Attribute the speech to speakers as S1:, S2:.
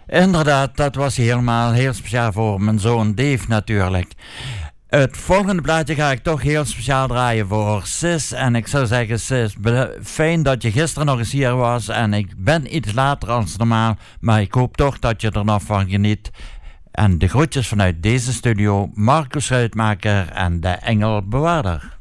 S1: Inderdaad, dat was heel speciaal voor mijn zoon Dave natuurlijk. Het volgende plaatje ga ik toch heel speciaal draaien voor Sis. En ik zou zeggen, Sis, fijn dat je gisteren nog eens hier was. En ik ben iets later als normaal, maar ik hoop toch dat je er nog van geniet. En de groetjes vanuit deze studio, Marcus Schuitmaker en de Engelbewaarder.